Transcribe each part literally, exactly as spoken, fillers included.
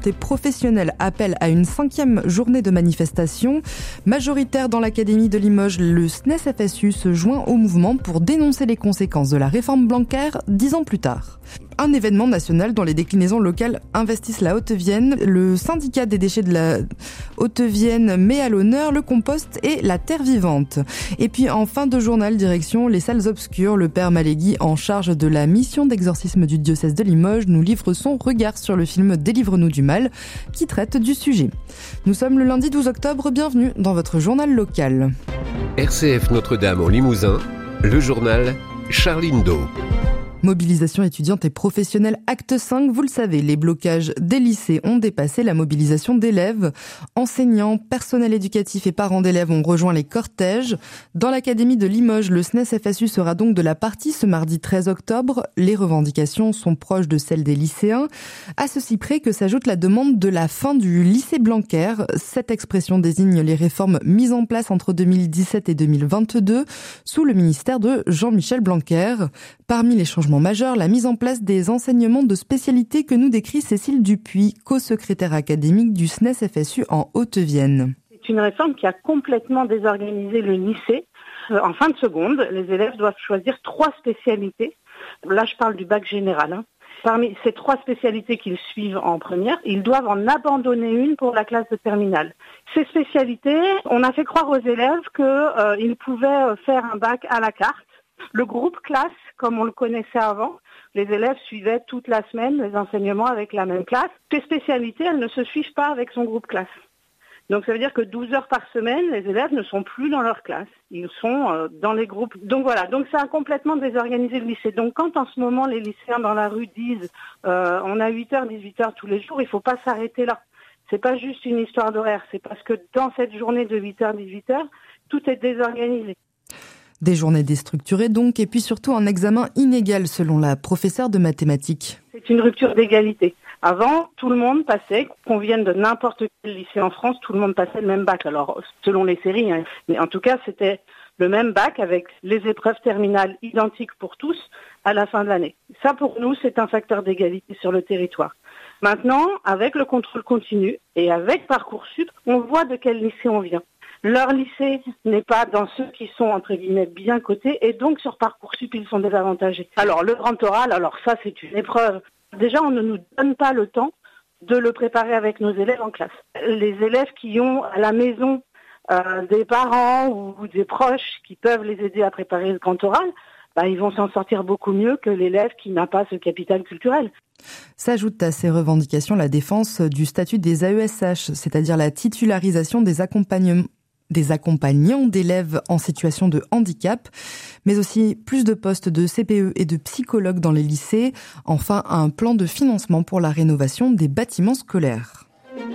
et professionnels appellent à une cinquième journée de manifestation. Majoritaire dans l'Académie de Limoges, le S N E S F S U se joint au mouvement pour dénoncer les conséquences de la réforme Blanquer dix ans plus tard. Un événement national dont les déclinaisons locales investissent la Haute-Vienne. Le syndicat des déchets de la Haute-Vienne met à l'honneur le compost et la terre vivante. Et puis en fin de journal, direction les salles obscures, le père Malégui, en charge de la mission d'exorcisme du diocèse de Limoges, nous livre son regard sur le film Délivre-nous du mal, qui traite du sujet. Nous sommes le lundi douze octobre, bienvenue dans votre journal local. R C F Notre-Dame en Limousin, le journal Charline Do. Mobilisation étudiante et professionnelle, acte cinq, vous le savez, les blocages des lycées ont dépassé la mobilisation d'élèves. Enseignants, personnel éducatif et parents d'élèves ont rejoint les cortèges. Dans l'Académie de Limoges, le S N E S F S U sera donc de la partie ce mardi treize octobre. Les revendications sont proches de celles des lycéens, à ceci près que s'ajoute la demande de la fin du lycée Blanquer. Cette expression désigne les réformes mises en place entre deux mille dix-sept et deux mille vingt-deux sous le ministère de Jean-Michel Blanquer. Parmi les changements majeurs, la mise en place des enseignements de spécialité que nous décrit Cécile Dupuis, co-secrétaire académique du S N E S F S U en Haute-Vienne. C'est une réforme qui a complètement désorganisé le lycée. En fin de seconde, les élèves doivent choisir trois spécialités. Là, je parle du bac général. Hein. Parmi ces trois spécialités qu'ils suivent en première, ils doivent en abandonner une pour la classe de terminale. Ces spécialités, on a fait croire aux élèves qu'ils euh, pouvaient faire un bac à la carte. Le groupe classe, comme on le connaissait avant, les élèves suivaient toute la semaine les enseignements avec la même classe. Ces spécialités, elles ne se suivent pas avec son groupe classe. Donc ça veut dire que douze heures par semaine, les élèves ne sont plus dans leur classe. Ils sont euh, dans les groupes. Donc voilà, donc ça a complètement désorganisé le lycée. Donc quand en ce moment les lycéens dans la rue disent euh, on a huit heures, dix-huit heures tous les jours, il ne faut pas s'arrêter là. C'est pas juste une histoire d'horaire, c'est parce que dans cette journée de huit heures, dix-huit heures, tout est désorganisé. Des journées déstructurées donc, et puis surtout un examen inégal selon la professeure de mathématiques. C'est une rupture d'égalité. Avant, tout le monde passait, qu'on vienne de n'importe quel lycée en France, tout le monde passait le même bac. Alors, selon les séries, hein, mais en tout cas, c'était le même bac avec les épreuves terminales identiques pour tous à la fin de l'année. Ça, pour nous, c'est un facteur d'égalité sur le territoire. Maintenant, avec le contrôle continu et avec Parcoursup, on voit de quel lycée on vient. Leur lycée n'est pas dans ceux qui sont, entre guillemets, bien cotés, et donc sur Parcoursup, ils sont désavantagés. Alors, le grand oral, alors ça, c'est une épreuve. Déjà, on ne nous donne pas le temps de le préparer avec nos élèves en classe. Les élèves qui ont à la maison euh, des parents ou, ou des proches qui peuvent les aider à préparer le grand oral, bah, ils vont s'en sortir beaucoup mieux que l'élève qui n'a pas ce capital culturel. S'ajoute à ces revendications la défense du statut des A E S H, c'est-à-dire la titularisation des accompagnements des accompagnants d'élèves en situation de handicap, mais aussi plus de postes de C P E et de psychologues dans les lycées, enfin un plan de financement pour la rénovation des bâtiments scolaires.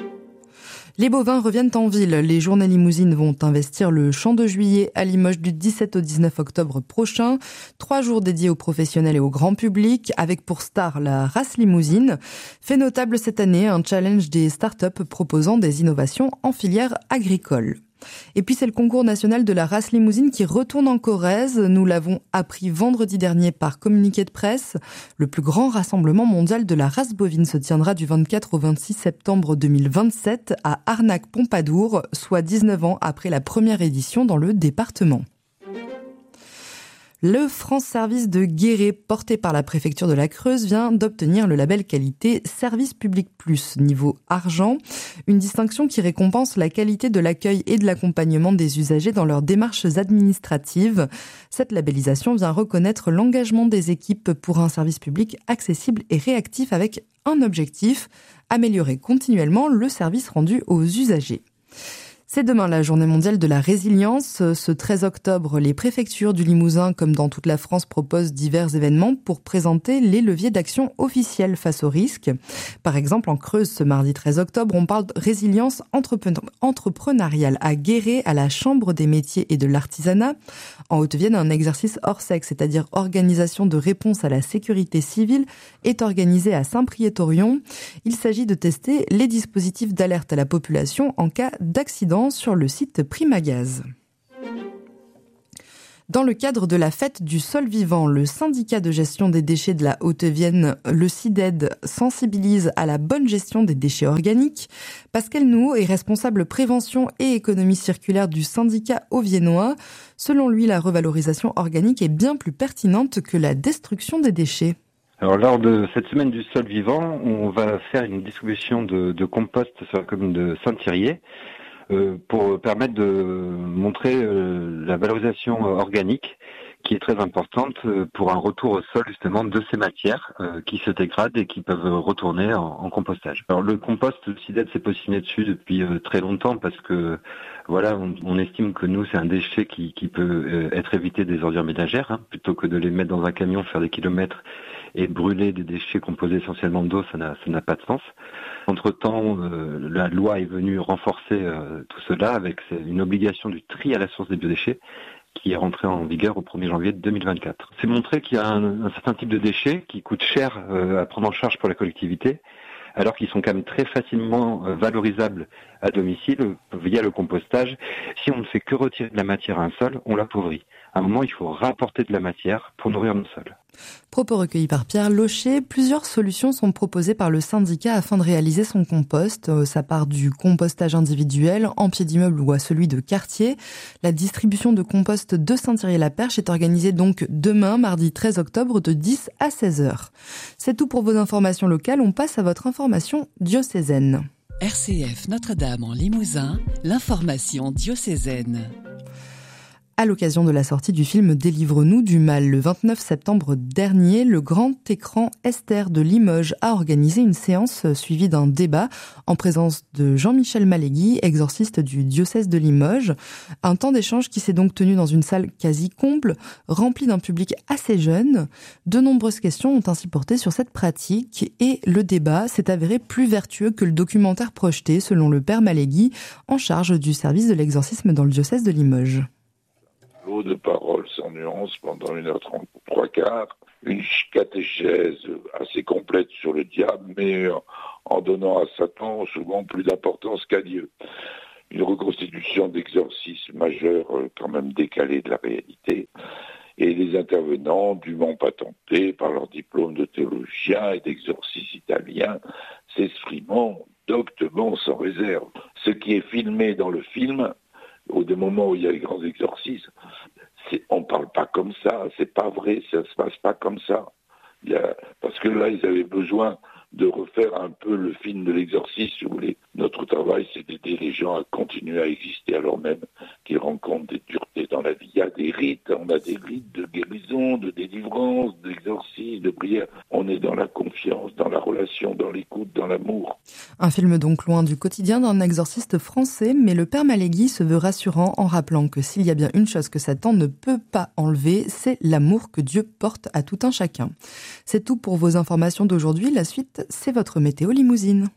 Les bovins reviennent en ville. Les journées limousines vont investir le Champ de Juillet à Limoges du dix-sept au dix-neuf octobre prochain. Trois jours dédiés aux professionnels et au grand public, avec pour star la race limousine. Fait notable cette année, un challenge des startups proposant des innovations en filière agricole. Et puis c'est le concours national de la race limousine qui retourne en Corrèze. Nous l'avons appris vendredi dernier par communiqué de presse. Le plus grand rassemblement mondial de la race bovine se tiendra du vingt-quatre au vingt-six septembre deux mille vingt-sept à Arnac-Pompadour, soit dix-neuf ans après la première édition dans le département. Le France Service de Guéret, porté par la préfecture de la Creuse, vient d'obtenir le label qualité Service Public Plus, niveau argent. Une distinction qui récompense la qualité de l'accueil et de l'accompagnement des usagers dans leurs démarches administratives. Cette labellisation vient reconnaître l'engagement des équipes pour un service public accessible et réactif avec un objectif, améliorer continuellement le service rendu aux usagers. C'est demain la journée mondiale de la résilience. Ce treize octobre, les préfectures du Limousin, comme dans toute la France, proposent divers événements pour présenter les leviers d'action officiels face aux risques. Par exemple, en Creuse, ce mardi treize octobre, on parle de résilience entrepreneuriale à Guéret, à la Chambre des métiers et de l'artisanat. En Haute-Vienne, un exercice Orsec, c'est-à-dire organisation de réponse à la sécurité civile, est organisé à Saint-Priest-Orion. Il s'agit de tester les dispositifs d'alerte à la population en cas d'accident sur le site Primagaz. Dans le cadre de la fête du sol vivant, le syndicat de gestion des déchets de la Haute-Vienne, le C I D E D, sensibilise à la bonne gestion des déchets organiques. Pascal Nouhaud est responsable prévention et économie circulaire du syndicat haut-viennois. Selon lui, la revalorisation organique est bien plus pertinente que la destruction des déchets. Alors lors de cette semaine du sol vivant, on va faire une distribution de, de compost sur la commune de Saint-Thirier. Euh, pour permettre de montrer euh, la valorisation organique qui est très importante euh, pour un retour au sol justement de ces matières euh, qui se dégradent et qui peuvent retourner en, en compostage. Alors le compost, le C I D E D s'est positionné dessus depuis euh, très longtemps parce que voilà, on, on estime que nous c'est un déchet qui, qui peut euh, être évité des ordures ménagères, hein, plutôt que de les mettre dans un camion, faire des kilomètres et brûler des déchets composés essentiellement d'eau, ça n'a, ça n'a pas de sens. Entre-temps, euh, la loi est venue renforcer euh, tout cela avec une obligation du tri à la source des biodéchets qui est rentrée en vigueur au premier janvier deux mille vingt-quatre. C'est montrer qu'il y a un, un certain type de déchets qui coûtent cher euh, à prendre en charge pour la collectivité, alors qu'ils sont quand même très facilement euh, valorisables à domicile via le compostage. Si on ne fait que retirer de la matière à un sol, on l'appauvrit. À un moment, il faut rapporter de la matière pour nourrir nos sols. Propos recueillis par Pierre Locher, plusieurs solutions sont proposées par le syndicat afin de réaliser son compost. Ça part du compostage individuel, en pied d'immeuble ou à celui de quartier. La distribution de compost de Saint-Thirier-la-Perche est organisée donc demain, mardi treize octobre, de dix à seize heures. C'est tout pour vos informations locales. On passe à votre information diocésaine. R C F Notre-Dame en Limousin, l'information diocésaine. À l'occasion de la sortie du film Délivre-nous du mal le vingt-neuf septembre dernier, le grand écran Esther de Limoges a organisé une séance suivie d'un débat en présence de Jean-Michel Malegui, exorciste du diocèse de Limoges. Un temps d'échange qui s'est donc tenu dans une salle quasi comble, remplie d'un public assez jeune. De nombreuses questions ont ainsi porté sur cette pratique et le débat s'est avéré plus vertueux que le documentaire projeté, selon le père Malegui, en charge du service de l'exorcisme dans le diocèse de Limoges. De paroles sans nuance pendant une heure trente, trois quarts, une catéchèse assez complète sur le diable, mais en donnant à Satan souvent plus d'importance qu'à Dieu. Une reconstitution d'exorcisme majeur quand même décalée de la réalité, et les intervenants, dûment patentés par leur diplôme de théologien et d'exorcisme italien, s'exprimant doctement sans réserve. Ce qui est filmé dans le film, au moment où il y a les grands exorcismes, c'est, on ne parle pas comme ça, c'est pas vrai, ça ne se passe pas comme ça. Il y a, parce que là, ils avaient besoin de refaire un peu le film de l'exorcisme, si vous voulez. Notre travail, c'est d'aider les gens à continuer à exister alors même qu'ils rencontrent des duretés dans la vie. Il y a des rites, on a des rites de guérison, de délivrance, d'exorcisme, de prière. On est dans la confiance, dans la relation, dans l'écoute, dans l'amour. Un film donc loin du quotidien d'un exorciste français, mais le père Malegui se veut rassurant en rappelant que s'il y a bien une chose que Satan ne peut pas enlever, c'est l'amour que Dieu porte à tout un chacun. C'est tout pour vos informations d'aujourd'hui. La suite, c'est votre météo limousine.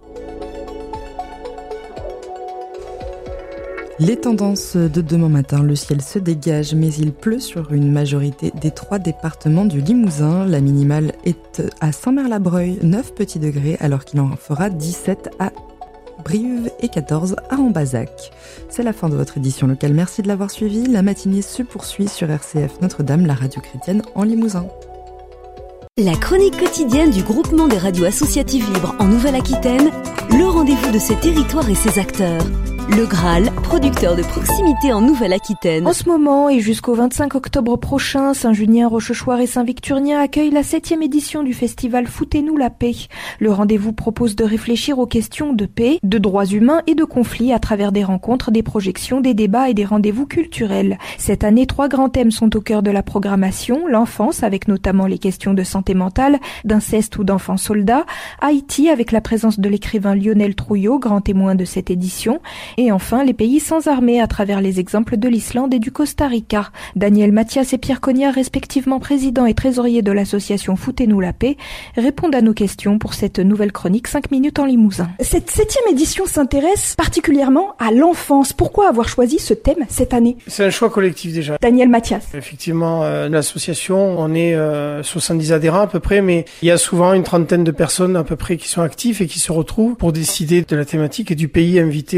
Les tendances de demain matin, le ciel se dégage, mais il pleut sur une majorité des trois départements du Limousin. La minimale est à Saint-Mère-la-Breuil, neuf petits degrés, alors qu'il en fera dix-sept à Brive et quatorze à Ambazac. C'est la fin de votre édition locale. Merci de l'avoir suivi. La matinée se poursuit sur R C F Notre-Dame, la radio chrétienne en Limousin. La chronique quotidienne du groupement des radios associatives libres en Nouvelle-Aquitaine, le rendez-vous de ce territoire et ses acteurs. Le Graal, producteur de proximité en Nouvelle-Aquitaine. En ce moment et jusqu'au vingt-cinq octobre prochain, Saint-Junien, Rochechouart et Saint-Victurnien accueillent la septième édition du festival Foutez-nous la paix. Le rendez-vous propose de réfléchir aux questions de paix, de droits humains et de conflits à travers des rencontres, des projections, des débats et des rendez-vous culturels. Cette année, trois grands thèmes sont au cœur de la programmation. L'enfance, avec notamment les questions de santé mentale, d'inceste ou d'enfants soldats. Haïti, avec la présence de l'écrivain Lionel Trouillot, grand témoin de cette édition. Et enfin, les pays sans armée à travers les exemples de l'Islande et du Costa Rica. Daniel Mathias et Pierre Cognard, respectivement président et trésorier de l'association Foutez-nous la paix, répondent à nos questions pour cette nouvelle chronique cinq minutes en Limousin. Cette septième édition s'intéresse particulièrement à l'enfance. Pourquoi avoir choisi ce thème cette année ? C'est un choix collectif déjà. Daniel Mathias. Effectivement, euh, l'association, on est euh, soixante-dix adhérents à peu près, mais il y a souvent une trentaine de personnes à peu près qui sont actives et qui se retrouvent pour décider de la thématique et du pays invité euh, de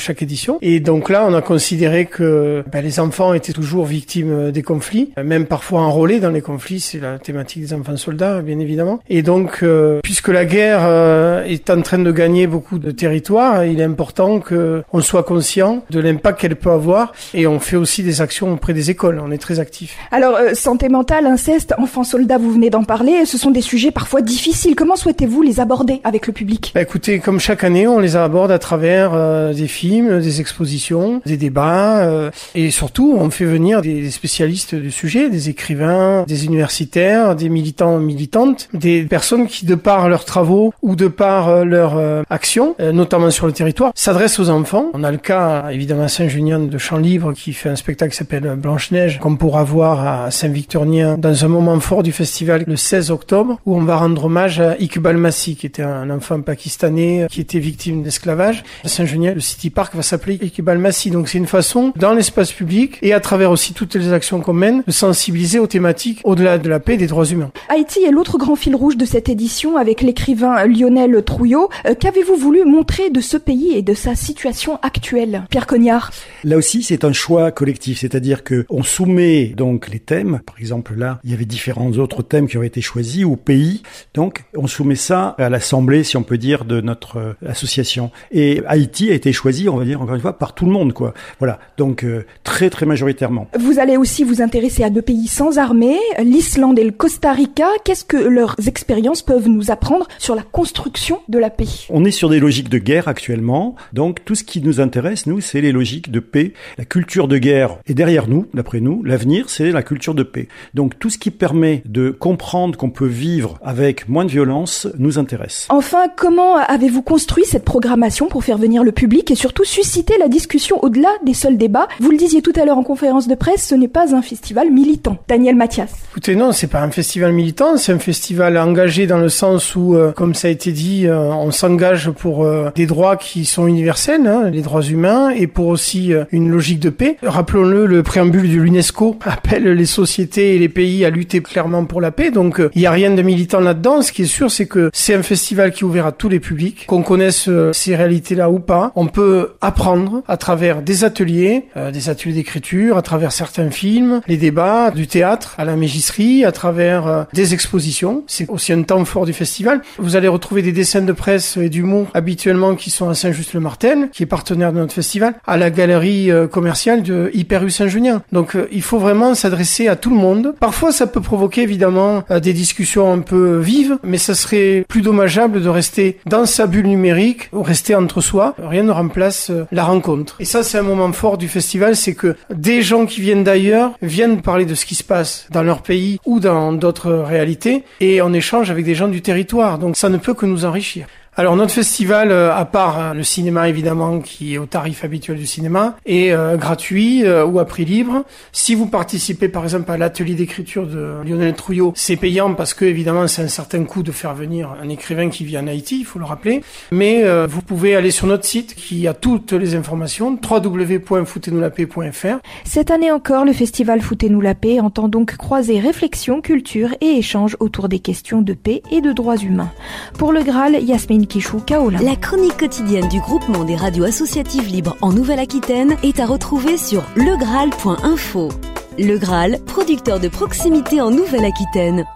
chaque édition. Et donc là, on a considéré que ben, les enfants étaient toujours victimes des conflits, même parfois enrôlés dans les conflits. C'est la thématique des enfants soldats, bien évidemment. Et donc, euh, puisque la guerre euh, est en train de gagner beaucoup de territoires, il est important qu'on soit conscient de l'impact qu'elle peut avoir. Et on fait aussi des actions auprès des écoles. On est très actifs. Alors, euh, santé mentale, inceste, enfants soldats, vous venez d'en parler. Ce sont des sujets parfois difficiles. Comment souhaitez-vous les aborder avec le public ? Bah, écoutez, comme chaque année, on les aborde à travers euh, des films, des expositions, des débats. Euh, et surtout, on fait venir des, des spécialistes du sujet, des écrivains, des universitaires, des militants, militantes, des personnes qui, de par leurs travaux ou de par euh, leur euh, action, euh, notamment sur le territoire, s'adressent aux enfants. On a le cas, évidemment, à Saint-Junien de Champs-Libre qui fait un spectacle qui s'appelle Blanche-Neige, qu'on pourra voir à Saint-Victurnien dans un moment fort du festival le seize octobre, où on va rendre hommage à Iqbal Masih, qui était un enfant pakistanais qui était victime d'esclavage. À Saint-Junien, le City Park va s'appeler Iqbal Masih. Donc c'est une façon, dans l'espace public et à travers aussi toutes les actions qu'on mène, de sensibiliser aux thématiques au-delà de la paix et des droits humains. Haïti est l'autre grand fil rouge de cette édition avec l'écrivain Lionel Trouillot. Euh, qu'avez-vous voulu montrer de ce pays et de sa situation actuelle, Pierre Cognard? Là aussi, c'est un choix collectif, c'est-à-dire que on soumet donc les thèmes. Par exemple, là, il y avait différents autres thèmes qui ont été choisis au pays. Donc, on soumet ça à l'assemblée, si on peut dire, de notre euh, association. Et Haïti a été choisi, on va dire encore une fois, par tout le monde, quoi. Voilà. Donc, euh, très très majoritairement. Vous allez aussi vous intéresser à deux pays sans armée, l'Islande et le Costa Rica. Qu'est-ce que leurs expériences peuvent nous apprendre sur la construction de la paix? On est sur des logiques de guerre actuellement. Donc, tout ce qui nous intéresse, nous, c'est les logiques de paix. La culture de guerre est derrière nous, d'après nous. L'avenir, c'est la culture de paix. Donc, tout ce qui permet de comprendre qu'on peut vivre avec moins de violence nous intéresse. Enfin, comment avez-vous construit cette programmation pour faire venir le public et surtout susciter la discussion au-delà des seuls débats? Vous le disiez tout à l'heure en conférence de presse, ce n'est pas un festival militant. Daniel Mathias. Écoutez, non, c'est pas un festival militant, c'est un festival engagé dans le sens où, euh, comme ça a été dit, euh, on s'engage pour euh, des droits qui sont universels, hein, les droits humains, et pour aussi euh, une logique de paix. Rappelons-le, le préambule de l'UNESCO appelle les sociétés et les pays à lutter clairement pour la paix, donc il euh, n'y a rien de militant là-dedans. Ce qui est sûr, c'est que c'est un festival qui est ouvert à tous les publics, qu'on connaisse euh, ces réalités-là ou pas. On peut apprendre à travers des ateliers, euh, des ateliers d'écriture, à travers certains films, les débats, du théâtre à la mégisserie, à travers euh, des expositions. C'est aussi un temps fort du festival. Vous allez retrouver des dessins de presse et d'humour habituellement qui sont à Saint-Just-le-Martel, qui est partenaire de notre festival, à la galerie euh, commerciale de Hyper U Saint-Junien. Donc euh, il faut vraiment s'adresser à tout le monde. Parfois ça peut provoquer évidemment euh, des discussions un peu vives, mais ça serait plus dommageable de rester dans sa bulle numérique ou rester entre soi. Rien ne remplace euh, la rencontre. Et ça c'est un moment fort du festival, c'est que des gens qui viennent d'ailleurs viennent parler de ce qui se passe dans leur pays ou dans d'autres réalités et on échange avec des gens du territoire. Donc ça ne peut que nous enrichir. Alors notre festival, euh, à part hein, le cinéma évidemment qui est au tarif habituel du cinéma, est euh, gratuit euh, ou à prix libre. Si vous participez par exemple à l'atelier d'écriture de Lionel Trouillot, c'est payant parce que évidemment c'est un certain coût de faire venir un écrivain qui vit en Haïti, il faut le rappeler. Mais euh, vous pouvez aller sur notre site qui a toutes les informations, w w w point foutez nous la paix point f r. Cette année encore, le festival Foutez-nous la paix entend donc croiser réflexion, culture et échange autour des questions de paix et de droits humains. Pour le Graal, Yasmine Kichou, Kaola. La chronique quotidienne du groupement des radios associatives libres en Nouvelle-Aquitaine est à retrouver sur le graal point info. Le Graal, producteur de proximité en Nouvelle-Aquitaine.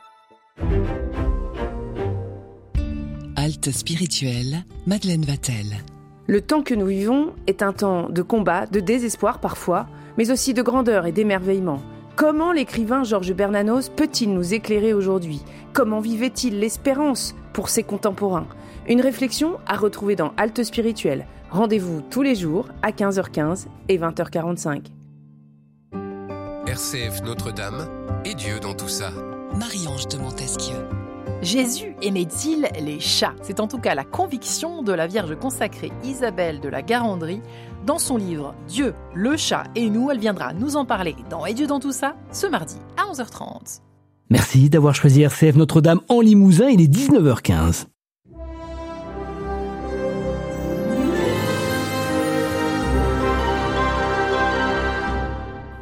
Halte spirituelle, Madeleine Vatel. Le temps que nous vivons est un temps de combat, de désespoir parfois, mais aussi de grandeur et d'émerveillement. Comment l'écrivain Georges Bernanos peut-il nous éclairer aujourd'hui? Comment vivait-il l'espérance pour ses contemporains? Une réflexion à retrouver dans Halte spirituelle. Rendez-vous tous les jours à quinze heures quinze et vingt heures quarante-cinq. R C F Notre-Dame et Dieu dans tout ça. Marie-Ange de Montesquieu. Jésus aimait-il les chats? C'est en tout cas la conviction de la Vierge consacrée Isabelle de la Garandrie dans son livre « Dieu, le chat et nous ». Elle viendra nous en parler dans « Et Dieu dans tout ça » ce mardi à onze heures trente. Merci d'avoir choisi R C F Notre-Dame en Limousin, il est dix-neuf heures quinze.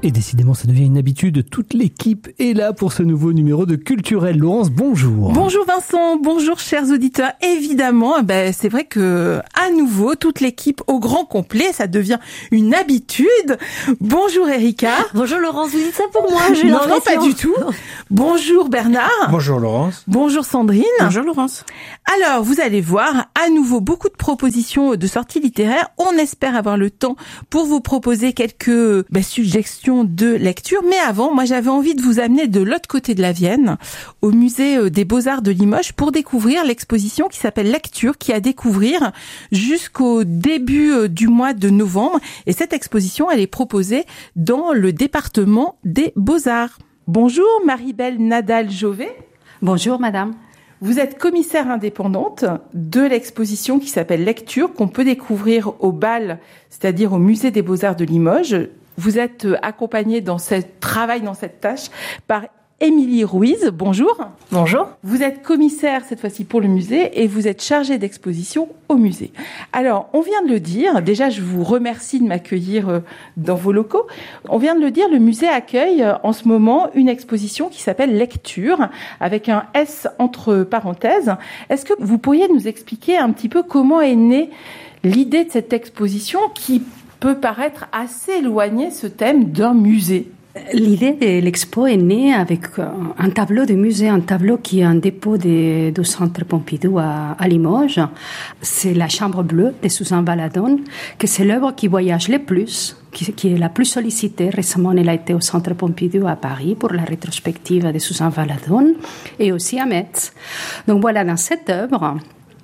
Et décidément, ça devient une habitude. Toute l'équipe est là pour ce nouveau numéro de Culturel. Laurence, bonjour. Bonjour Vincent, bonjour chers auditeurs. Évidemment, ben, c'est vrai que à nouveau, toute l'équipe au grand complet, ça devient une habitude. Bonjour Erika. Bonjour Laurence, vous dites ça pour moi, j'ai Non, l'impression. non, pas du tout. Bonjour Bernard. Bonjour Laurence. Bonjour Sandrine. Bonjour Laurence. Alors, vous allez voir, à nouveau, beaucoup de propositions de sorties littéraires. On espère avoir le temps pour vous proposer quelques ben, suggestions de lecture. Mais avant, moi, j'avais envie de vous amener de l'autre côté de la Vienne, au musée des Beaux-Arts de Limoges, pour découvrir l'exposition qui s'appelle Lecture, qui est à découvrir jusqu'au début du mois de novembre. Et cette exposition, elle est proposée dans le département des Beaux-Arts. Bonjour, Marie-Belle Nadal-Jovet. Bonjour, madame. Vous êtes commissaire indépendante de l'exposition qui s'appelle Lecture, qu'on peut découvrir au B A L, c'est-à-dire au musée des Beaux-Arts de Limoges. Vous êtes accompagnée dans ce travail, dans cette tâche, par Émilie Ruiz. Bonjour. Bonjour. Vous êtes commissaire cette fois-ci pour le musée et vous êtes chargée d'exposition au musée. Alors, on vient de le dire, déjà je vous remercie de m'accueillir dans vos locaux. On vient de le dire, le musée accueille en ce moment une exposition qui s'appelle Lecture, avec un S entre parenthèses. Est-ce que vous pourriez nous expliquer un petit peu comment est née l'idée de cette exposition qui peut paraître assez éloigné, ce thème, d'un musée? L'idée de l'expo est née avec un tableau de musée, un tableau qui est un dépôt de, du Centre Pompidou à, à Limoges. C'est la Chambre bleue de Suzanne Valadon, que c'est l'œuvre qui voyage le plus, qui, qui est la plus sollicitée. Récemment, elle a été au Centre Pompidou à Paris pour la rétrospective de Suzanne Valadon et aussi à Metz. Donc voilà, dans cette œuvre,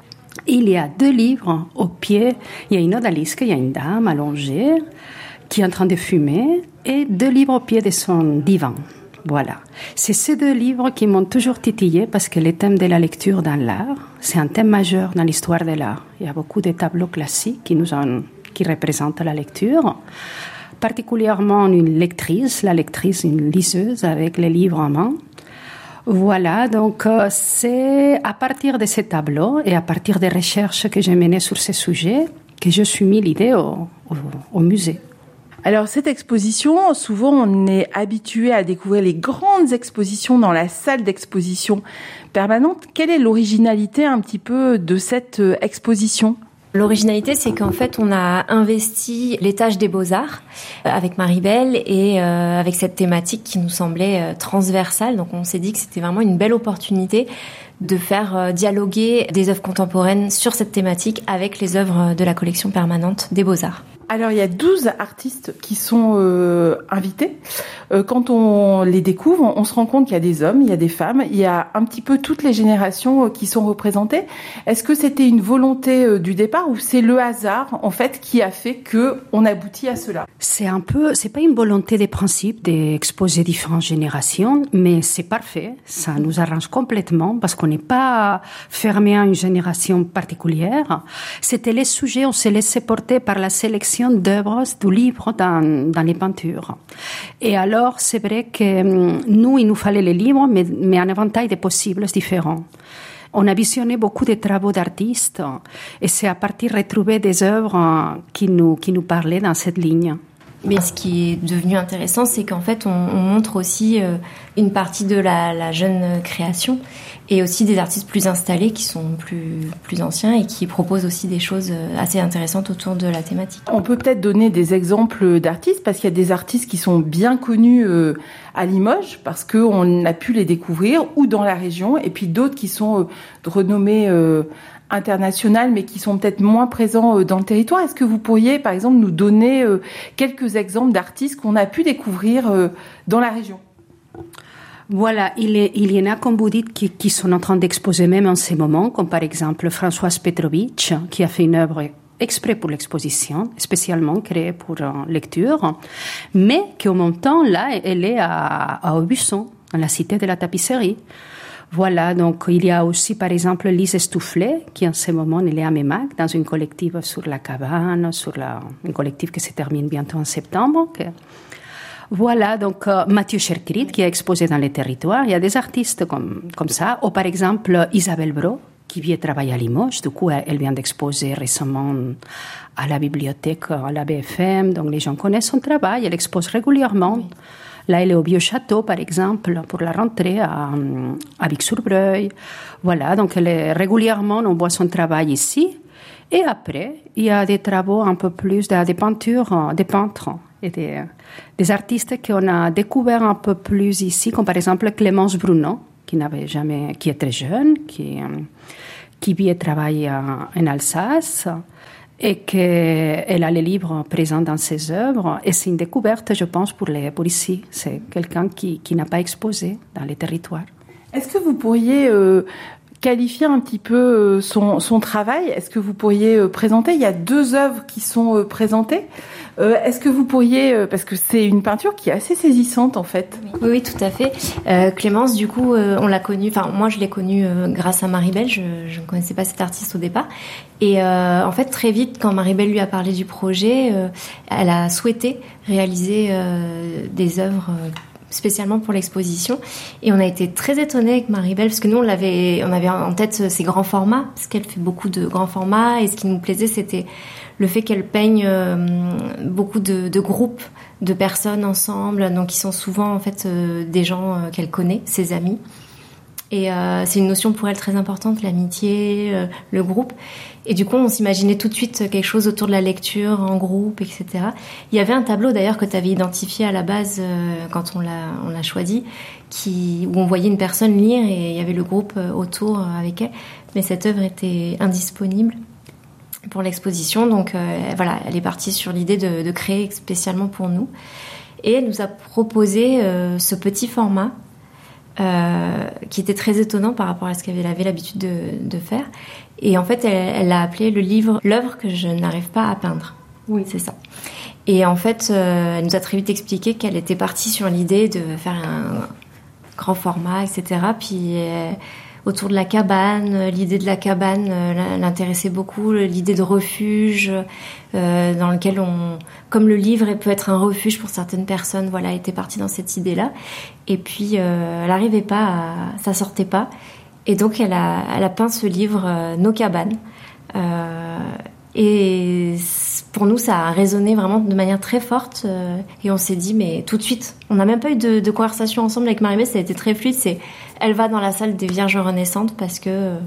il y a deux livres au pied. Il y a une odalisque, il y a une dame allongée qui est en train de fumer et deux livres au pied de son divan. Voilà. C'est ces deux livres qui m'ont toujours titillé parce que le thème de la lecture dans l'art, c'est un thème majeur dans l'histoire de l'art. Il y a beaucoup de tableaux classiques qui nous ont, qui représentent la lecture. Particulièrement une lectrice, la lectrice, une liseuse avec les livres en main. Voilà, donc euh, c'est à partir de ces tableaux et à partir des recherches que j'ai menées sur ces sujets que je suis mis l'idée au, au, au musée. Alors cette exposition, souvent on est habitué à découvrir les grandes expositions dans la salle d'exposition permanente. Quelle est l'originalité un petit peu de cette exposition ? L'originalité, c'est qu'en fait, on a investi l'étage des Beaux-Arts avec Marie-Belle et euh, avec cette thématique qui nous semblait euh, transversale. Donc, on s'est dit que c'était vraiment une belle opportunité de faire euh, dialoguer des œuvres contemporaines sur cette thématique avec les œuvres de la collection permanente des Beaux-Arts. Alors, il y a douze artistes qui sont euh, invités. Euh, quand on les découvre, on, on se rend compte qu'il y a des hommes, il y a des femmes, il y a un petit peu toutes les générations euh, qui sont représentées. Est-ce que c'était une volonté euh, du départ ou c'est le hasard, en fait, qui a fait que on aboutit à cela ? C'est un peu, c'est pas une volonté des principes d'exposer différentes générations, mais c'est parfait. Ça nous arrange complètement parce qu'on n'est pas fermé à une génération particulière. C'était les sujets, on s'est laissé porter par la sélection d'œuvres, de livres dans, dans les peintures. Et alors, c'est vrai que nous, il nous fallait les livres, mais, mais un éventail de possibles différents. On a visionné beaucoup de travaux d'artistes et c'est à partir de retrouver des œuvres qui nous, qui nous parlaient dans cette ligne. Mais ce qui est devenu intéressant, c'est qu'en fait, on, on montre aussi euh, une partie de la, la jeune création et aussi des artistes plus installés qui sont plus, plus anciens et qui proposent aussi des choses assez intéressantes autour de la thématique. On peut peut-être donner des exemples d'artistes parce qu'il y a des artistes qui sont bien connus euh, à Limoges parce qu'on a pu les découvrir ou dans la région et puis d'autres qui sont euh, de renommée euh, internationales, mais qui sont peut-être moins présents dans le territoire. Est-ce que vous pourriez, par exemple, nous donner euh, quelques exemples d'artistes qu'on a pu découvrir euh, dans la région ? Voilà, il, est, il y en a, comme vous dites, qui, qui sont en train d'exposer même en ces moments, comme par exemple Françoise Petrovitch, qui a fait une œuvre exprès pour l'exposition, spécialement créée pour euh, lecture, mais qui, au même temps, là, elle est à, à Aubusson, dans la cité de la tapisserie. Voilà, donc il y a aussi par exemple Lise Stoufflet, qui en ce moment elle est à Memac, dans une collective sur la cabane, sur la, une collective qui se termine bientôt en septembre. Que... Voilà, donc euh, Mathieu Cherkrit, qui a exposé dans les territoires. Il y a des artistes comme, comme ça, ou par exemple Isabelle Brault, qui vient travailler à Limoges. Du coup, elle vient d'exposer récemment à la bibliothèque, à la B F M. Donc, les gens connaissent son travail. Elle expose régulièrement. Oui. Là, elle est au Vieux-Château, par exemple, pour la rentrée à, à Vic-sur-Breuil. Voilà, donc elle est, régulièrement, on voit son travail ici. Et après, il y a des travaux un peu plus, des peintures, des peintres et des, des artistes qu'on a découverts un peu plus ici, comme par exemple Clémence Bruno, qui n'avait jamais, qui est très jeune, qui, qui vit et travaille en Alsace, et qu'elle a les livres présents dans ses œuvres. Et c'est une découverte, je pense, pour, les, pour ici. C'est quelqu'un qui, qui n'a pas exposé dans les territoires. Est-ce que vous pourriez euh, qualifier un petit peu son, son travail ? Est-ce que vous pourriez euh, présenter ? Il y a deux œuvres qui sont euh, présentées. Euh, est-ce que vous pourriez, euh, parce que c'est une peinture qui est assez saisissante en fait. Oui, oui, tout à fait. Euh, Clémence, du coup, euh, on l'a connue, enfin moi je l'ai connue euh, grâce à Marie-Belle, je, je ne connaissais pas cette artiste au départ. Et euh, en fait, très vite, quand Marie-Belle lui a parlé du projet, euh, elle a souhaité réaliser euh, des œuvres euh, spécialement pour l'exposition. Et on a été très étonnés avec Marie-Belle, parce que nous, on, l'avait, on avait en tête ces grands formats, parce qu'elle fait beaucoup de grands formats, et ce qui nous plaisait, c'était le fait qu'elle peigne euh, beaucoup de, de groupes de personnes ensemble, donc qui sont souvent en fait euh, des gens euh, qu'elle connaît, ses amis. Et euh, c'est une notion pour elle très importante, l'amitié, euh, le groupe. Et du coup, on s'imaginait tout de suite quelque chose autour de la lecture, en groupe, et cetera. Il y avait un tableau d'ailleurs que tu avais identifié à la base euh, quand on l'a, on l'a choisi, qui, où on voyait une personne lire et il y avait le groupe euh, autour euh, avec elle. Mais cette œuvre était indisponible pour l'exposition, donc euh, voilà, elle est partie sur l'idée de, de créer spécialement pour nous. Et elle nous a proposé euh, ce petit format euh, qui était très étonnant par rapport à ce qu'elle avait l'habitude de, de faire. Et en fait, elle, elle l'a appelé le livre « L'œuvre que je n'arrive pas à peindre ». Oui, c'est ça. Et en fait, euh, elle nous a très vite expliqué qu'elle était partie sur l'idée de faire un grand format, et cetera. Puis euh, autour de la cabane, l'idée de la cabane euh, l'intéressait beaucoup, l'idée de refuge euh, dans lequel on, comme le livre peut être un refuge pour certaines personnes, voilà, elle était partie dans cette idée-là. Et puis, euh, elle n'arrivait pas, à, ça sortait pas. Et donc, elle a, elle a peint ce livre, euh, Nos cabanes. Euh, et pour nous, ça a résonné vraiment de manière très forte. Euh, et on s'est dit, mais tout de suite, on n'a même pas eu de, de conversation ensemble avec Marie-Belle, ça a été très fluide. C'est, elle va dans la salle des Vierges renaissantes parce que euh,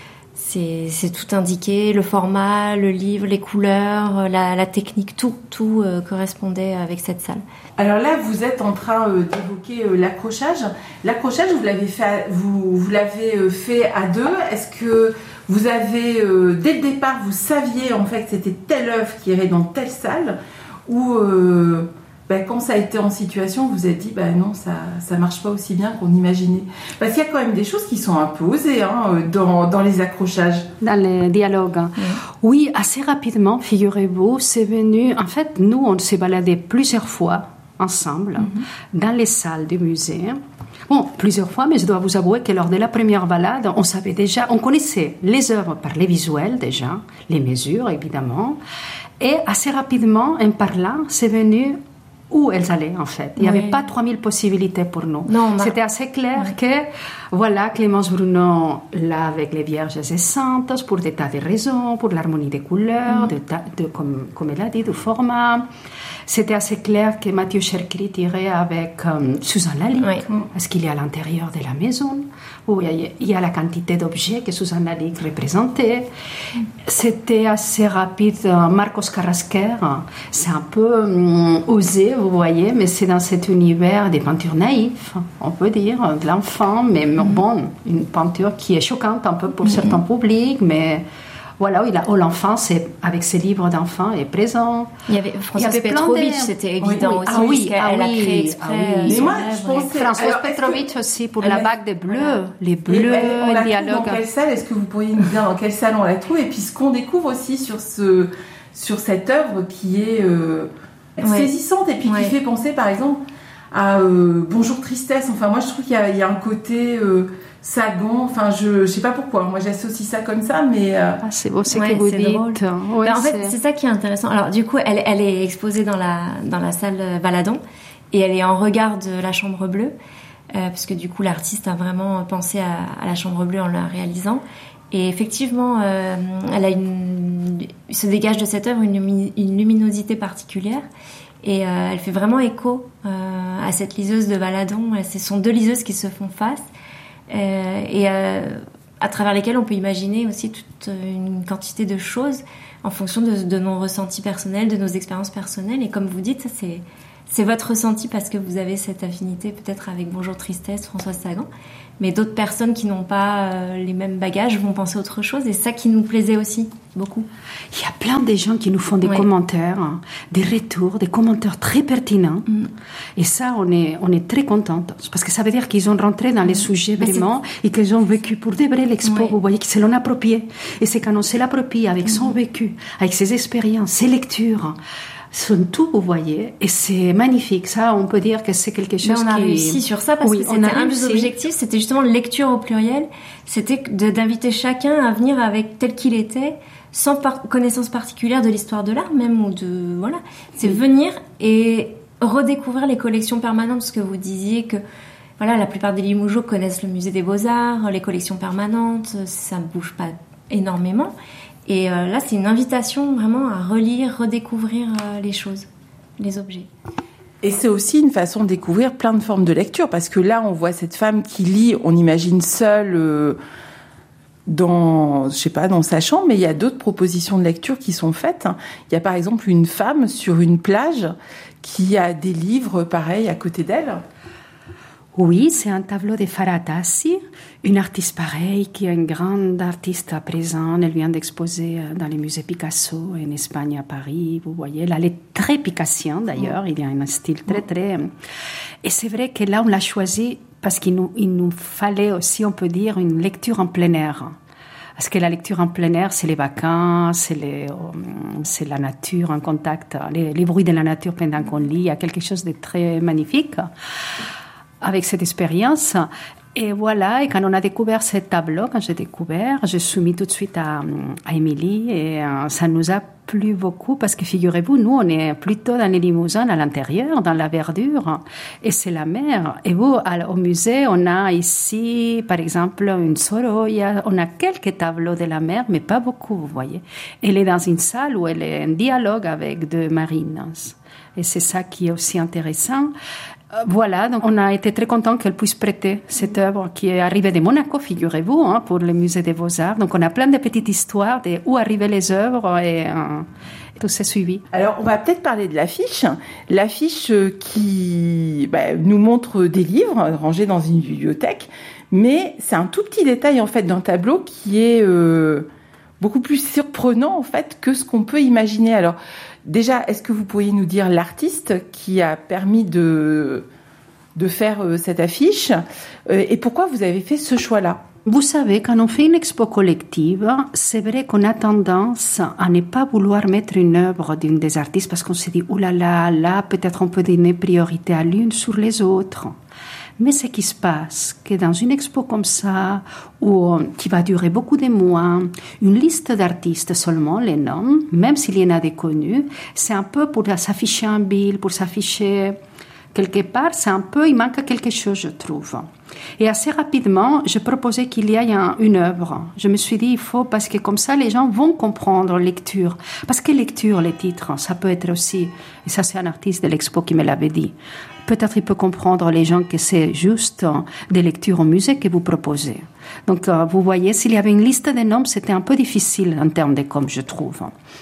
c'est, c'est tout indiqué, le format, le livre, les couleurs, la, la technique, tout, tout euh, correspondait avec cette salle. Alors là, vous êtes en train euh, d'évoquer euh, l'accrochage. L'accrochage, vous l'avez fait, vous, vous l'avez euh, fait à deux. Est-ce que vous avez, euh, dès le départ, vous saviez en fait que c'était telle œuvre qui irait dans telle salle, ou euh, ben, quand ça a été en situation, vous vous êtes dit, ben non, ça ça marche pas aussi bien qu'on imaginait. Parce qu'il y a quand même des choses qui sont un peu osées hein, dans, dans les accrochages. Dans les dialogues. Mmh. Oui, assez rapidement, figurez-vous, c'est venu... En fait, nous, on s'est baladé plusieurs fois ensemble mmh. dans les salles du musée. Bon, plusieurs fois, mais je dois vous avouer que lors de la première balade, on savait déjà, on connaissait les œuvres par les visuels déjà, les mesures évidemment, et assez rapidement, en parlant, c'est venu où elles allaient en fait. Il n'y oui. avait pas trois mille possibilités pour nous. Non, a... C'était assez clair oui. que, voilà, Clémence Bruno, là avec les Vierges et Saintes, pour des tas de raisons, pour l'harmonie des couleurs, mm. de, de, comme, comme elle a dit, du format. C'était assez clair que Mathieu Chercrit irait avec euh, Suzanne Lalique, oui. parce qu'il est à l'intérieur de la maison, où il y a, il y a la quantité d'objets que Suzanne Lalique représentait. Mm. C'était assez rapide. Marcos Carrasquer, c'est un peu euh, osé, vous voyez, mais c'est dans cet univers des peintures naïves, on peut dire, de l'enfant, mais mm. bon, une peinture qui est choquante un peu pour mm. certains publics, mais... Voilà, il a, oh, l'enfance, avec ses livres d'enfants, est présent. Il y avait Françoise Petrovitch, c'était évident oui, oui. aussi, ah, oui, elle ah, a créé exprès. Ah, oui. Mais moi, je pensais... Françoise Petrovitch aussi, pour la bague des bleus, les bleus, elle, on la le dialogue. Dans quelle salle, est-ce que vous pourriez nous dire dans quelle salle on la trouve? Et puis ce qu'on découvre aussi sur, ce, sur cette œuvre qui est euh, ouais. saisissante et puis ouais. qui fait penser, par exemple, à euh, Bonjour Tristesse. Enfin, moi, je trouve qu'il y a, il y a un côté... Euh, Sagan, enfin je, je sais pas pourquoi, moi j'associe ça comme ça, mais euh... ah, c'est beau, c'est ouais, que vous dites. Ouais, en fait, c'est... c'est ça qui est intéressant. Alors du coup, elle, elle est exposée dans la dans la salle Valadon et elle est en regard de la Chambre Bleue, euh, parce que du coup l'artiste a vraiment pensé à, à la Chambre Bleue en la réalisant. Et effectivement, euh, elle a une, se dégage de cette œuvre une, une luminosité particulière. Et euh, elle fait vraiment écho euh, à cette liseuse de Valadon. Ce sont deux liseuses qui se font face. Euh, et euh, à travers lesquelles on peut imaginer aussi toute une quantité de choses en fonction de, de nos ressentis personnels, de nos expériences personnelles. Et comme vous dites, ça, c'est, c'est votre ressenti parce que vous avez cette affinité peut-être avec Bonjour Tristesse, Françoise Sagan. Mais d'autres personnes qui n'ont pas euh, les mêmes bagages vont penser à autre chose. Et ça qui nous plaisait aussi, beaucoup. Il y a plein de gens qui nous font des ouais. commentaires, hein, des retours, des commentaires très pertinents. Mm. Et ça, on est, on est très contente. Parce que ça veut dire qu'ils ont rentré dans mm. les sujets vraiment et qu'ils ont vécu pour de vrai l'expo. Ouais. Vous voyez qu'ils se l'ont approprié. Et c'est quand on se l'approprie avec mm. son vécu, avec ses expériences, ses lectures, sont tout, vous voyez, et c'est magnifique. Ça, on peut dire que c'est quelque chose qui... Mais on a qui... réussi sur ça parce oui, que c'était un des objectifs, c'était justement lecture au pluriel, c'était de, d'inviter chacun à venir avec tel qu'il était, sans par- connaissance particulière de l'histoire de l'art même, ou de... Voilà. C'est oui. venir et redécouvrir les collections permanentes, parce que vous disiez que voilà, la plupart des Limoujos connaissent le musée des Beaux-Arts, les collections permanentes, ça ne bouge pas énormément. Et euh, là, c'est une invitation vraiment à relire, redécouvrir euh, les choses, les objets. Et c'est aussi une façon de découvrir plein de formes de lecture, parce que là, on voit cette femme qui lit, on imagine seule euh, dans, je sais pas, dans sa chambre, mais il y a d'autres propositions de lecture qui sont faites. Il y a par exemple une femme sur une plage qui a des livres pareils à côté d'elle. Oui, c'est un tableau de Farah Tassi, une artiste pareille qui est une grande artiste à présent. Elle vient d'exposer dans les musées Picasso en Espagne, à Paris. Vous voyez, elle est très picassienne d'ailleurs. Il y a un style très, très... Et c'est vrai que là, on l'a choisi parce qu'il nous, il nous fallait aussi, on peut dire, une lecture en plein air. Parce que la lecture en plein air, c'est les vacances, c'est, les, c'est la nature en contact, les, les bruits de la nature pendant qu'on lit. Il y a quelque chose de très magnifique avec cette expérience. Et voilà, et quand on a découvert ce tableau, quand j'ai découvert, j'ai soumis tout de suite à, à Émilie, et euh, ça nous a plu beaucoup, parce que figurez-vous, nous, on est plutôt dans les Limousins, à l'intérieur, dans la verdure, et c'est la mer. Et vous, à, au musée, on a ici, par exemple, une Sorolla, on a quelques tableaux de la mer, mais pas beaucoup, vous voyez. Elle est dans une salle où elle est en dialogue avec deux marines. Et c'est ça qui est aussi intéressant. Voilà, donc on a été très contents qu'elle puisse prêter cette œuvre qui est arrivée de Monaco, figurez-vous, hein, pour le musée des Beaux-Arts. Donc on a plein de petites histoires de où arrivaient les œuvres et euh, tout s'est suivi. Alors on va peut-être parler de l'affiche. L'affiche qui bah, nous montre des livres rangés dans une bibliothèque, mais c'est un tout petit détail en fait d'un tableau qui est euh, beaucoup plus surprenant en fait que ce qu'on peut imaginer. Alors déjà, est-ce que vous pourriez nous dire l'artiste qui a permis de, de faire euh, cette affiche euh, et pourquoi vous avez fait ce choix-là? Vous savez, quand on fait une expo collective, c'est vrai qu'on a tendance à ne pas vouloir mettre une œuvre d'une des artistes parce qu'on se dit « Ouh là là, là, peut-être on peut donner priorité à l'une sur les autres ». Mais ce qui se passe, que dans une expo comme ça, où, qui va durer beaucoup de mois, une liste d'artistes seulement, les noms, même s'il y en a des connus, c'est un peu pour s'afficher en ville, pour s'afficher quelque part, c'est un peu, il manque quelque chose, je trouve. Et assez rapidement, je proposais qu'il y ait un, une œuvre. Je me suis dit, il faut, parce que comme ça, les gens vont comprendre lecture. Parce que lecture, les titres, ça peut être aussi, et ça c'est un artiste de l'expo qui me l'avait dit, peut-être il peut comprendre les gens que c'est juste des lectures au musée que vous proposez. Donc, euh, vous voyez, s'il y avait une liste de noms, c'était un peu difficile en termes de com, je trouve.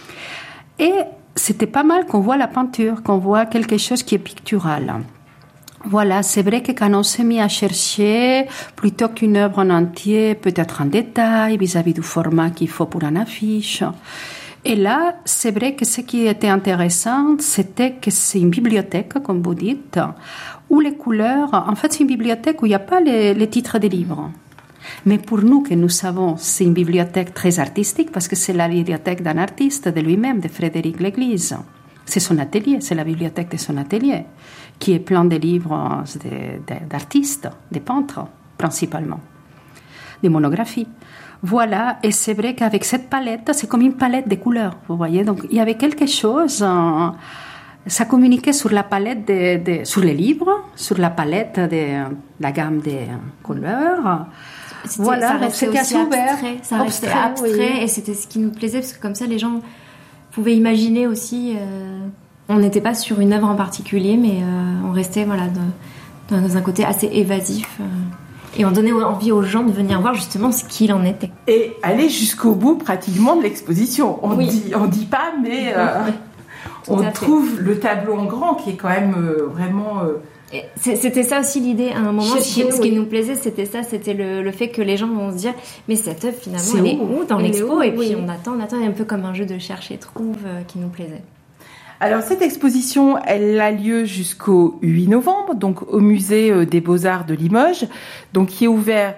Et c'était pas mal qu'on voit la peinture, qu'on voit quelque chose qui est pictural. Voilà, c'est vrai que quand on s'est mis à chercher, plutôt qu'une œuvre en entier, peut-être en détail, vis-à-vis du format qu'il faut pour une affiche. Et là, c'est vrai que ce qui était intéressant, c'était que c'est une bibliothèque, comme vous dites, où les couleurs, en fait, c'est une bibliothèque où il n'y a pas les, les titres des livres. Mais pour nous, que nous savons, c'est une bibliothèque très artistique, parce que c'est la bibliothèque d'un artiste, de lui-même, de Frédéric L'Église. C'est son atelier, c'est la bibliothèque de son atelier, qui est plein de livres de, de, d'artistes, des peintres, principalement, des monographies. Voilà, et c'est vrai qu'avec cette palette, c'est comme une palette de couleurs, vous voyez. Donc, il y avait quelque chose, euh, ça communiquait sur la palette, de, de, sur les livres, sur la palette de la gamme des couleurs. C'était, voilà, ça restait c'était aussi assez ouvert. abstrait, ça restait Abstrait, abstrait oui. et c'était ce qui nous plaisait parce que comme ça les gens pouvaient imaginer aussi. Euh, on n'était pas sur une œuvre en particulier, mais euh, on restait voilà dans, dans un côté assez évasif. Euh, et on donnait envie aux gens de venir voir justement ce qu'il en était. Et aller jusqu'au bout pratiquement de l'exposition. On oui. dit, on dit pas, mais euh, on trouve le tableau en grand qui est quand même euh, vraiment. Euh, Et c'était ça aussi l'idée à un moment. Ce qui, ce qui oui. nous plaisait, c'était ça, c'était le, le fait que les gens vont se dire, mais cette œuvre finalement, C'est elle est où où dans Elle l'expo est où Et puis oui. on attend, on attend, un peu comme un jeu de cherche et trouve euh, qui nous plaisait. Alors cette exposition, elle a lieu jusqu'au huit novembre, donc au musée des Beaux-Arts de Limoges, donc qui est ouvert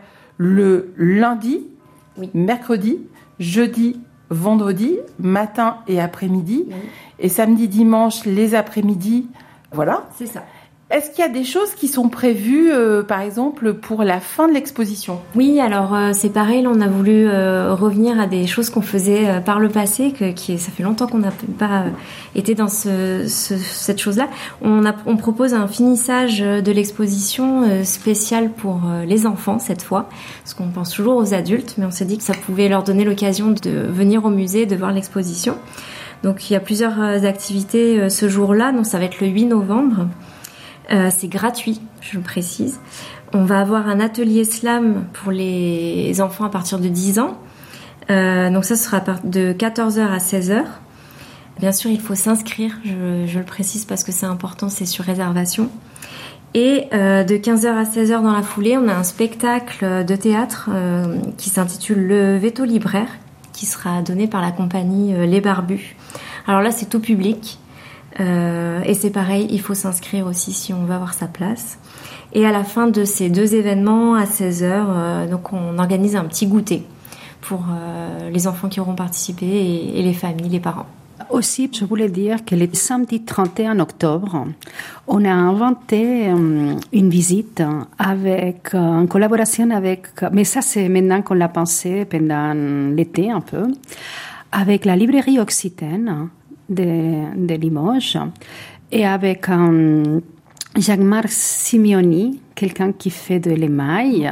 le lundi, oui. mercredi, jeudi, vendredi, matin et après-midi, oui. et samedi, dimanche, les après-midi, voilà. C'est ça. Est-ce qu'il y a des choses qui sont prévues, euh, par exemple, pour la fin de l'exposition ? Oui, alors euh, c'est pareil, là, on a voulu euh, revenir à des choses qu'on faisait euh, par le passé, que, qui, ça fait longtemps qu'on n'a pas euh, été dans ce, ce, cette chose-là. On, a, on propose un finissage de l'exposition euh, spécial pour euh, les enfants cette fois, parce qu'on pense toujours aux adultes, mais on s'est dit que ça pouvait leur donner l'occasion de venir au musée, de voir l'exposition. Donc il y a plusieurs activités euh, ce jour-là, donc ça va être le huit novembre. Euh, c'est gratuit, je le précise. On va avoir un atelier slam pour les enfants à partir de dix ans. Euh, donc ça sera de quatorze heures à seize heures. Bien sûr, il faut s'inscrire, je, je le précise parce que c'est important, c'est sur réservation. Et euh, de quinze heures à seize heures dans la foulée, on a un spectacle de théâtre euh, qui s'intitule Le Veto Libraire, qui sera donné par la compagnie euh, Les Barbus. Alors là, c'est tout public. Euh, et c'est pareil, il faut s'inscrire aussi si on veut avoir sa place. Et à la fin de ces deux événements, à seize heures, euh, donc on organise un petit goûter pour euh, les enfants qui auront participé et, et les familles, les parents. Aussi, je voulais dire que le samedi trente et un octobre, on a inventé une visite avec, en collaboration avec, mais ça c'est maintenant qu'on l'a pensé pendant l'été un peu, avec la librairie Occitane de, de Limoges et avec um, Jacques-Marc Simioni, quelqu'un qui fait de l'émail.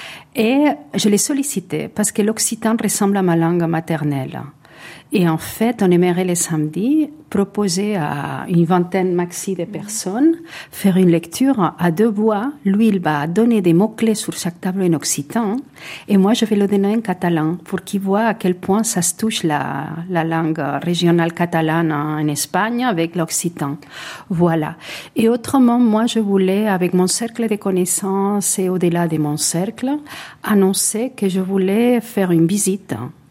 Et je l'ai sollicité parce que l'occitan ressemble à ma langue maternelle. Et en fait, on aimerait les samedis proposer à une vingtaine maxi de personnes faire une lecture à deux voix. Lui, il va donner des mots-clés sur chaque tableau en occitan et moi, je vais le donner en catalan pour qu'il voit à quel point ça se touche la, la langue régionale catalane en Espagne avec l'occitan. Voilà. Et autrement, moi, je voulais, avec mon cercle de connaissances et au-delà de mon cercle, annoncer que je voulais faire une visite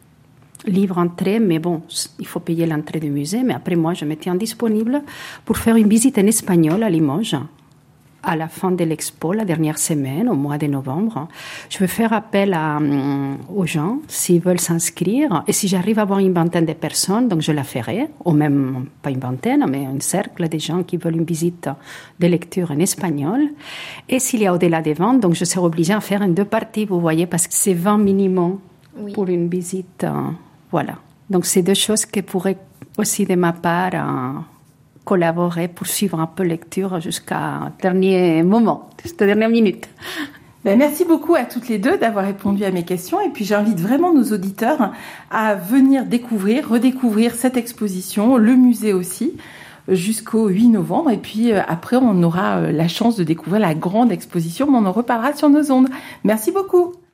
libre entrée, mais bon, il faut payer l'entrée du musée. Mais après, moi, je me tiens disponible pour faire une visite en espagnol à Limoges à la fin de l'expo, la dernière semaine, au mois de novembre. Je vais faire appel à, aux gens s'ils veulent s'inscrire. Et si j'arrive à avoir une vingtaine de personnes, donc je la ferai, ou même pas une vingtaine, mais un cercle de gens qui veulent une visite de lecture en espagnol. Et s'il y a au-delà des vingt, donc je serai obligée à faire en deux parties, vous voyez, parce que c'est vingt minimum oui. pour une visite. Voilà. Donc, c'est deux choses qui pourraient aussi, de ma part, euh, collaborer pour suivre un peu la lecture jusqu'à dernier moment, jusqu'à dernière minute. Ben, merci beaucoup à toutes les deux d'avoir répondu à mes questions. Et puis, j'invite vraiment nos auditeurs à venir découvrir, redécouvrir cette exposition, le musée aussi, jusqu'au huit novembre. Et puis, euh, après, on aura euh, la chance de découvrir la grande exposition, mais on en reparlera sur nos ondes. Merci beaucoup.